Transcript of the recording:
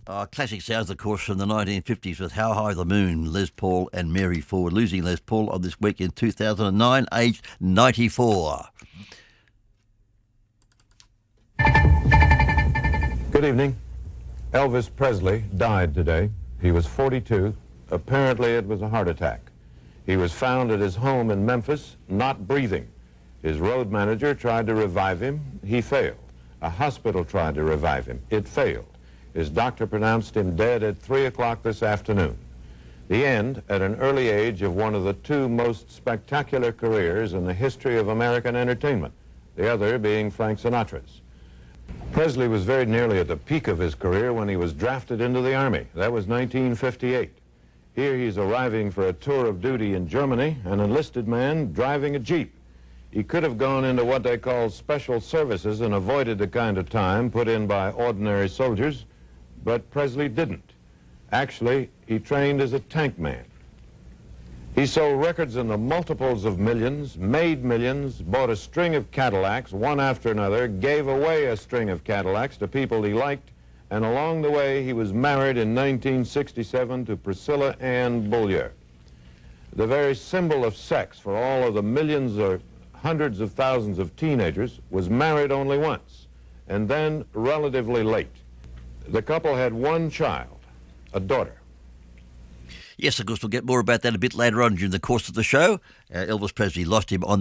Classic sounds, of course, from the 1950s with How High the Moon, Les Paul and Mary Ford. Losing Les Paul on this week in 2009, aged 94. Good evening. Elvis Presley died today. He was 42. Apparently it was a heart attack. He was found at his home in Memphis, not breathing. His road manager tried to revive him. He failed. A hospital tried to revive him. It failed. His doctor pronounced him dead at 3 o'clock this afternoon. The end, at an early age, of one of the two most spectacular careers in the history of American entertainment, the other being Frank Sinatra's. Presley was very nearly at the peak of his career when he was drafted into the Army. That was 1958. Here he's arriving for a tour of duty in Germany, an enlisted man driving a Jeep. He could have gone into what they call special services and avoided the kind of time put in by ordinary soldiers, but Presley didn't. Actually, he trained as a tank man. He sold records in the multiples of millions, made millions, bought a string of Cadillacs, one after another, gave away a string of Cadillacs to people he liked, and along the way he was married in 1967 to Priscilla Ann Beaulieu. The very symbol of sex for all of the millions or hundreds of thousands of teenagers, was married only once, and then relatively late. The couple had one child, a daughter. Yes, of course, we'll get more about that a bit later on during the course of the show. Elvis Presley lost him on